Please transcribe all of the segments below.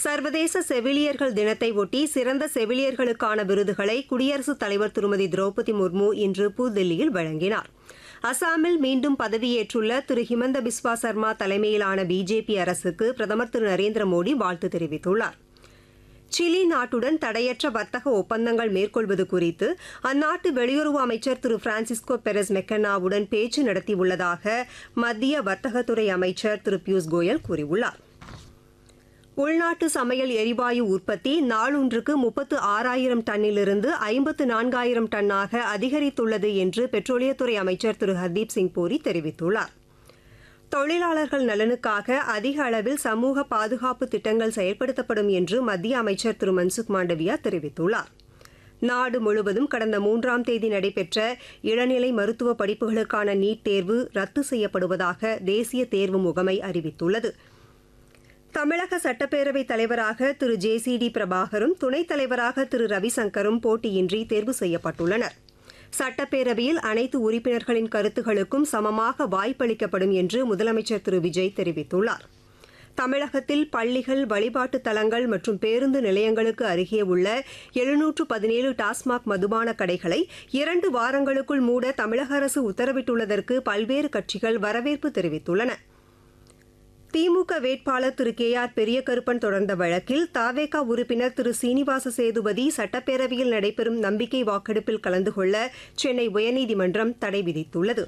சர்வதேச செவிலியர்கள் தினத்தை ஒட்டி சிறந்த செவிலியர்களுக்கான விருதுகளை குடியரசுத் தலைவர் திருமதி திரௌபதி முர்மு இன்று புதுதில்லியில் வழங்கினார். அசாமில் மீண்டும் பதவியேற்றுள்ள திரு ஹிமந்த பிஸ்வா சர்மா தலைமையிலான பிஜேபி அரசுக்கு பிரதமர் திரு நரேந்திர மோடி வாழ்த்து தெரிவித்துள்ளார். சிலி நாட்டுடன் தடையற்ற வர்த்தக ஒப்பந்தங்கள் மேற்கொள்வது குறித்து அந்நாட்டு வெளியுறவு அமைச்சர் திரு பிரான்சிஸ்கோ பெரஸ் மெக்கன்னாவுடன் பேச்சு நடத்தியுள்ளதாக மத்திய வர்த்தகத்துறை அமைச்சர் திரு பியூஷ் கோயல் கூறியுள்ளார். உள்நாட்டு சமையல் எரிவாயு உற்பத்தி நாளொன்றுக்கு 36,000 டன்னிலிருந்து 54,000 டன்னாக அதிகரித்துள்ளது என்று பெட்ரோலியத்துறை அமைச்சர் திரு ஹர்தீப் சிங் பூரி தெரிவித்துள்ளார். தொழிலாளர்கள் நலனுக்காக அதிக அளவில் சமூக பாதுகாப்பு திட்டங்கள் செயல்படுத்தப்படும் என்று மத்திய அமைச்சர் திரு மன்சுக் மாண்டவியா தெரிவித்துள்ளார். நாடு முழுவதும் கடந்த 3ஆம் தேதி நடைபெற்ற இளநிலை மருத்துவ படிப்புகளுக்கான நீட் தேர்வு ரத்து செய்யப்படுவதாக தேசிய தேர்வு முகமை அறிவித்துள்ளது. தமிழக சட்டப்பேரவைத் தலைவராக திரு ஜே.சி.டி. பிரபாகரும் துணைத் தலைவராக திரு ரவிசங்கரும் போட்டியின்றி தேர்வு செய்யப்பட்டுள்ளனர். சட்டப்பேரவையில் அனைத்து உறுப்பினர்களின் கருத்துகளுக்கும் சமமாக வாய்ப்பளிக்கப்படும் என்று முதலமைச்சர் திரு விஜய் தெரிவித்துள்ளார். தமிழகத்தில் பள்ளிகள், வழிபாட்டுத் தலங்கள் மற்றும் பேருந்து நிலையங்களுக்கு அருகே உள்ள 717 டாஸ்மாக் மதுபான கடைகளை 2 வாரங்களுக்குள் மூட தமிழக அரசு உத்தரவிட்டுள்ளதற்கு பல்வேறு கட்சிகள் வரவேற்பு தெரிவித்துள்ளன. திமுக வேட்பாளர் திரு கே.ஆர். பெரியகருப்பன் தொடர்ந்த வழக்கில் தவேக உறுப்பினர் திரு சீனிவாச சேதுபதி சட்டப்பேரவையில் நடைபெறும் நம்பிக்கை வாக்கெடுப்பில் கலந்து கொள்ள சென்னை உயர்நீதிமன்றம் தடை விதித்துள்ளது.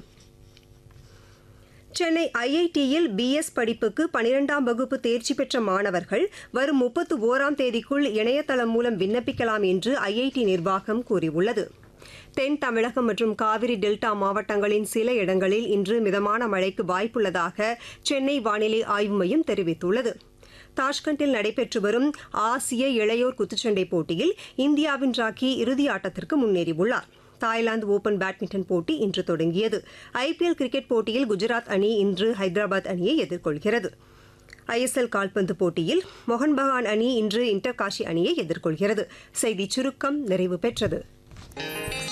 சென்னை ஐஐடியில் பிஎஸ் படிப்புக்கு 12ஆம் வகுப்பு தேர்ச்சி பெற்ற மாணவர்கள் வரும் 31ஆம் தேதிக்குள் இணையதளம் மூலம் விண்ணப்பிக்கலாம் என்று ஐஐடி நிர்வாகம் கூறியுள்ளது. தென் தமிழகம் மற்றும் காவிரி டெல்டா மாவட்டங்களின் சில இடங்களில் இன்று மிதமான மழைக்கு வாய்ப்புள்ளதாக சென்னை வானிலை ஆய்வு மையம் தெரிவித்துள்ளது. தாஷ்கண்டில் நடைபெற்று வரும் ஆசிய இளையோர் குத்துச்சண்டை போட்டியில் இந்தியாவின் ராக்கி இறுதி ஆட்டத்திற்கு முன்னேறியுள்ளார். தாய்லாந்து ஓபன் பேட்மிண்டன் போட்டி இன்று தொடங்கியது. ஐபிஎல் கிரிக்கெட் போட்டியில் குஜராத் அணி இன்று ஹைதராபாத் அணியை எதிர்கொள்கிறது. ஐஎஸ்எல் கால்பந்து போட்டியில் மோகன் பகான் அணி இன்று இன்டர் காஷி அணியை எதிர்கொள்கிறது. செய்திச் சுருக்கம் நிறைவு பெற்றது.